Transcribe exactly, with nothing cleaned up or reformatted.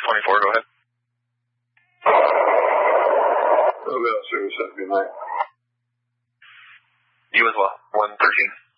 twenty-four, go ahead. Oh, yeah, service, good night. You as well, one thirteen.